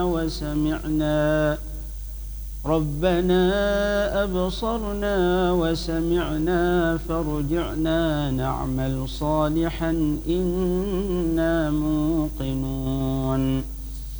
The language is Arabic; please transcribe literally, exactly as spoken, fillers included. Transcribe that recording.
وسمعنا ربنا أبصرنا وسمعنا فارجعنا نعمل صالحا إنا موقنون